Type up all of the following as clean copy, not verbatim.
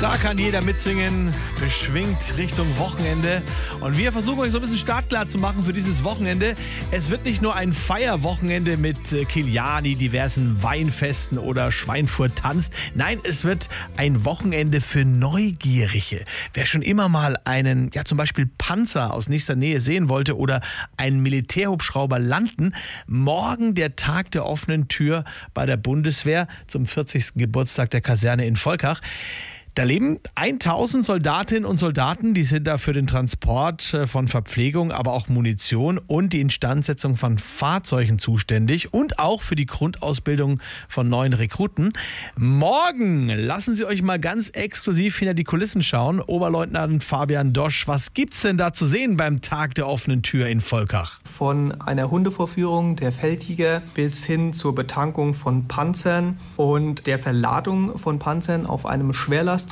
Da kann jeder mitsingen, beschwingt Richtung Wochenende. Und wir versuchen euch so ein bisschen startklar zu machen für dieses Wochenende. Es wird nicht nur ein Feierwochenende mit Kiliani, diversen Weinfesten oder Schweinfurt tanzt. Nein, es wird ein Wochenende für Neugierige. Wer schon immer mal einen, zum Beispiel Panzer aus nächster Nähe sehen wollte oder einen Militärhubschrauber landen, morgen der Tag der offenen Tür bei der Bundeswehr zum 40. Geburtstag der Kaserne in Volkach. Da leben 1000 Soldatinnen und Soldaten, die sind da für den Transport von Verpflegung, aber auch Munition und die Instandsetzung von Fahrzeugen zuständig und auch für die Grundausbildung von neuen Rekruten. Morgen lassen Sie euch mal ganz exklusiv hinter die Kulissen schauen. Oberleutnant Fabian Dosch, was gibt's denn da zu sehen beim Tag der offenen Tür in Volkach? Von einer Hundevorführung der Feldjäger bis hin zur Betankung von Panzern und der Verladung von Panzern auf einem Schwerlasttransporter.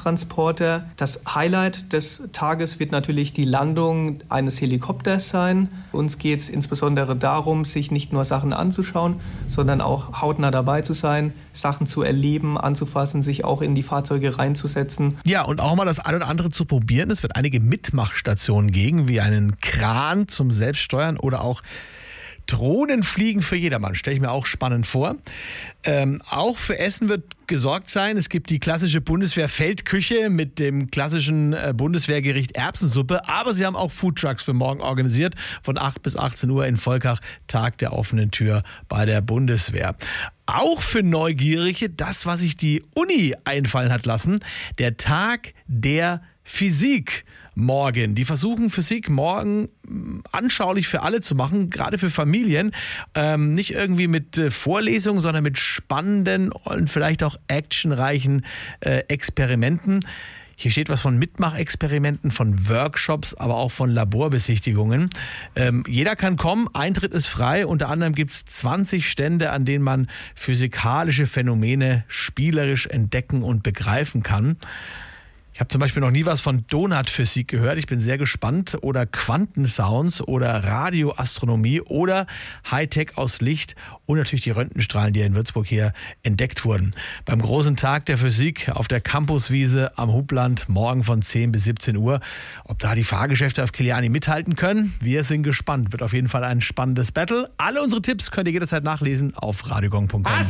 Das Highlight des Tages wird natürlich die Landung eines Helikopters sein. Uns geht es insbesondere darum, sich nicht nur Sachen anzuschauen, sondern auch hautnah dabei zu sein, Sachen zu erleben, anzufassen, sich auch in die Fahrzeuge reinzusetzen. Ja, und auch mal das eine oder andere zu probieren. Es wird einige Mitmachstationen geben, wie einen Kran zum Selbststeuern oder auch Drohnenfliegen für jedermann, stelle ich mir auch spannend vor. Auch für Essen wird gesorgt sein. Es gibt die klassische Bundeswehr-Feldküche mit dem klassischen Bundeswehrgericht Erbsensuppe. Aber sie haben auch Foodtrucks für morgen organisiert. Von 8 bis 18 Uhr in Volkach, Tag der offenen Tür bei der Bundeswehr. Auch für Neugierige, das, was sich die Uni einfallen hat lassen, der Tag der Physik. Morgen. Die versuchen Physik morgen anschaulich für alle zu machen, gerade für Familien. Nicht irgendwie mit Vorlesungen, sondern mit spannenden und vielleicht auch actionreichen Experimenten. Hier steht was von Mitmachexperimenten, von Workshops, aber auch von Laborbesichtigungen. Jeder kann kommen, Eintritt ist frei. Unter anderem gibt es 20 Stände, an denen man physikalische Phänomene spielerisch entdecken und begreifen kann. Ich habe zum Beispiel noch nie was von Donutphysik gehört. Ich bin sehr gespannt. Oder Quantensounds oder Radioastronomie oder Hightech aus Licht und natürlich die Röntgenstrahlen, die in Würzburg hier entdeckt wurden. Beim großen Tag der Physik auf der Campuswiese am Hubland morgen von 10 bis 17 Uhr. Ob da die Fahrgeschäfte auf Kiliani mithalten können? Wir sind gespannt. Wird auf jeden Fall ein spannendes Battle. Alle unsere Tipps könnt ihr jederzeit nachlesen auf radiogong.com.